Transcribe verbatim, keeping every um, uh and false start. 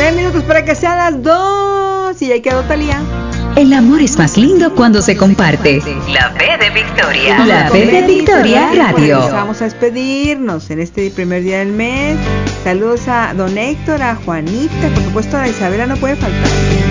Nueve minutos para que sean las dos. Y ahí quedó Talía. El amor es más lindo cuando se comparte. La B de Victoria. La B de Victoria Radio. Vamos a despedirnos en este primer día del mes. Saludos a don Héctor, a Juanita, por supuesto a Isabela no puede faltar.